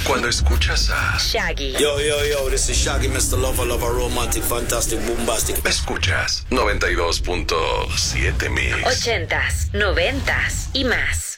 Cuando escuchas a Shaggy. Yo, this is Shaggy, Mr. Lover, romantic, fantastic, bombastic. Escuchas 92.7 Mix. 80s, 90s y más.